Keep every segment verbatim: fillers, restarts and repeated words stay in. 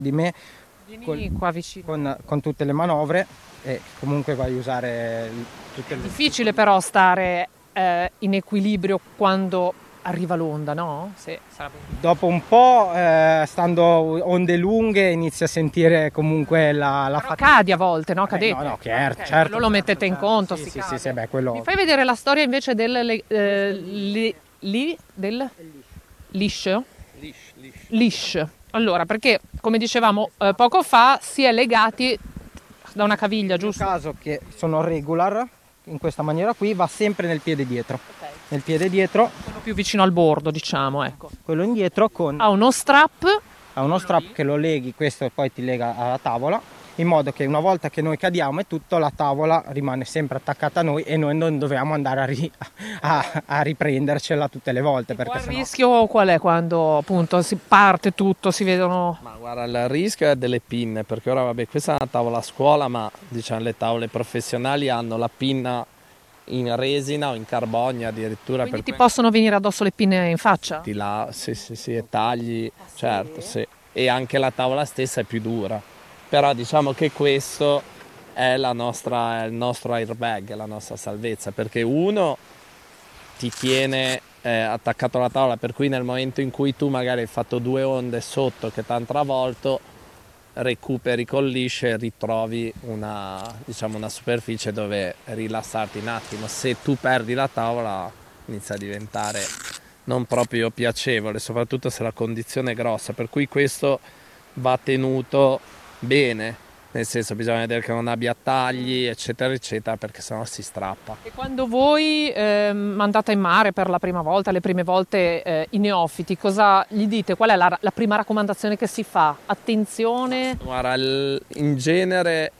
di me Vieni con, qua vicino. con, con tutte le manovre e comunque vai a usare tutte È le... difficile però stare eh, in equilibrio quando arriva l'onda, no? Sì, sarebbe... Dopo un po', eh, stando onde lunghe, inizi a sentire comunque la, la Però fatica. cadi a volte, no? Eh beh, Cadete? no, no, certo, Ok, certo, quello lo mettete certo, in certo. conto, Sì, si sì, cade. sì, sì, beh, quello... Mi fai vedere la storia invece del... le- eh, li, li- del... liscio? Lish, lish. Lish. Allora, perché come dicevamo eh, poco fa, si è legati da una caviglia, Nel mio giusto? caso, che sono regular, in questa maniera qui, va sempre nel piede dietro. Ok. Nel piede dietro, Quello più vicino al bordo, diciamo, ecco. quello indietro con... Ha uno strap. ha uno strap che lo leghi, questo poi ti lega alla tavola, in modo che una volta che noi cadiamo e tutto, la tavola rimane sempre attaccata a noi e noi non dobbiamo andare a, ri- a, a riprendercela tutte le volte, perché Il sennò... rischio qual è quando appunto si parte tutto, si vedono... Ma guarda, il rischio è delle pinne, perché ora vabbè, questa è una tavola a scuola, ma diciamo le tavole professionali hanno la pinna in resina o in carbonio addirittura. Quindi per ti cui possono venire addosso le pinne in faccia? ti là, sì, sì, sì, e tagli, sì? certo, sì. E anche la tavola stessa è più dura. Però diciamo che questo è, la nostra, è il nostro airbag, la nostra salvezza, perché uno ti tiene eh, attaccato alla tavola, per cui nel momento in cui tu magari hai fatto due onde sotto che ti hanno travolto, recuperi col liscio e ritrovi una, diciamo, una superficie dove rilassarti un attimo. Se tu perdi la tavola inizia a diventare non proprio piacevole, soprattutto se la condizione è grossa, per cui questo va tenuto bene, nel senso bisogna vedere che non abbia tagli eccetera eccetera, perché sennò si strappa. E quando voi ehm, andate in mare per la prima volta, le prime volte eh, i neofiti, cosa gli dite? Qual è la, la prima raccomandazione che si fa? Attenzione, Guarda, il- in genere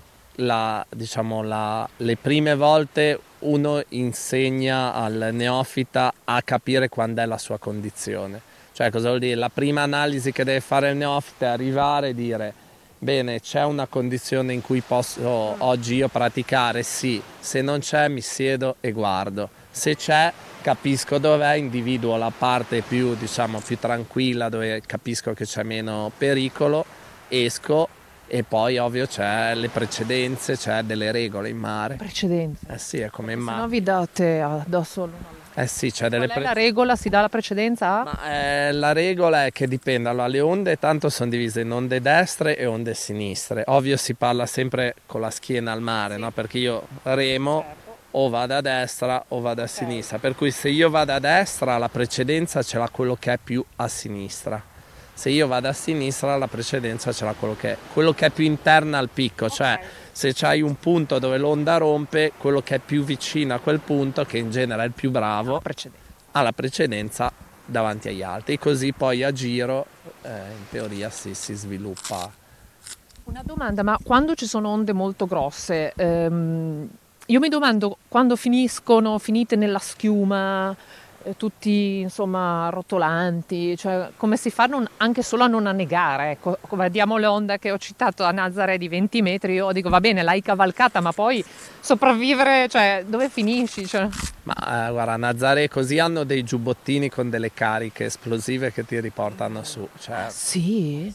la, diciamo, la, le prime volte uno insegna al neofita a capire quando è la sua condizione. Cioè, cosa vuol dire? La prima analisi che deve fare il neofita è arrivare e dire: bene, c'è una condizione in cui posso oggi io praticare? Sì. Se non c'è, mi siedo e guardo. Se c'è, capisco dov'è, individuo la parte più, diciamo, più tranquilla, dove capisco che c'è meno pericolo, esco. E poi ovvio c'è le precedenze, c'è delle regole in mare. precedenza. Eh sì, è come in Se no mare. vi date addosso l'uno all'altro. Eh sì, c'è delle Qual è la pre- regola? Si dà la precedenza a? Ma eh, la regola è che dipende. Allora, le onde tanto sono divise in onde destre e onde sinistre. Ovvio si parla sempre con la schiena al mare, no? Perché io remo, o vado a destra o vado a sinistra. Per cui se io vado a destra, la precedenza ce l'ha quello che è più a sinistra. Se io vado a sinistra, la precedenza ce l'ha quello che è, quello che è più interna al picco, cioè se c'hai un punto dove l'onda rompe, quello che è più vicino a quel punto, che in genere è il più bravo, Precedenza. ha la precedenza davanti agli altri. Così poi a giro, eh, in teoria, si, si sviluppa. Una domanda, ma quando ci sono onde molto grosse, ehm, io mi domando quando finiscono, finite nella schiuma, eh, tutti insomma rotolanti, cioè come si fa non- anche solo a non annegare, ecco, vediamo l'onda che ho citato a Nazaré di venti metri, io dico va bene, l'hai cavalcata, ma poi sopravvivere, cioè dove finisci? Cioè, Ma eh, guarda, a Nazaré così hanno dei giubbottini con delle cariche esplosive che ti riportano su. Cioè, sì?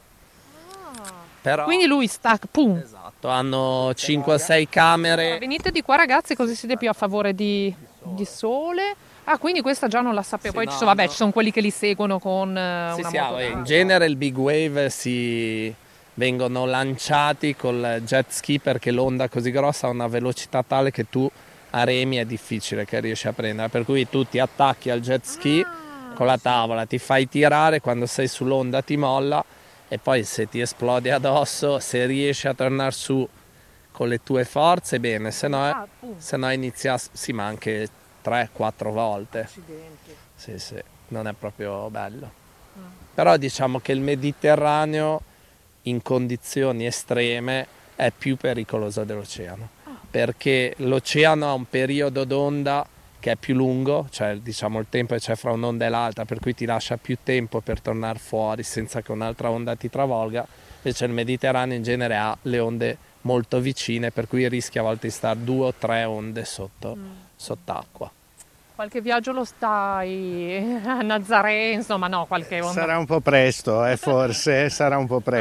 però, Quindi lui sta, pum. esatto, hanno cinque sei camere. Venite di qua ragazzi così siete più a favore di, di sole. Ah, quindi questa già non la sapevo. Sì, Poi no, ci sono, vabbè, no. ci sono quelli che li seguono con eh, Sì, una sì, ah, moto. in genere il big wave si vengono lanciati col jet ski, perché l'onda così grossa ha una velocità tale che tu a remi è difficile che riesci a prendere, per cui tu ti attacchi al jet ski con la tavola, ti fai tirare, quando sei sull'onda ti molla e poi se ti esplode addosso, se riesci a tornare su con le tue forze bene, se no, Ah, pum. se no inizia, sì, ma anche tre quattro volte. Accidenti. Sì, sì, non è proprio bello. Però diciamo che il Mediterraneo in condizioni estreme è più pericoloso dell'oceano, perché l'oceano ha un periodo d'onda che è più lungo, cioè diciamo il tempo che c'è fra un'onda e l'altra, per cui ti lascia più tempo per tornare fuori senza che un'altra onda ti travolga. Invece il Mediterraneo in genere ha le onde molto vicine, per cui rischi a volte di stare due o tre onde sotto, sott'acqua. Qualche viaggio lo stai a Nazaré, insomma, no, qualche onda. Sarà un po' presto, eh, forse, sarà un po' presto.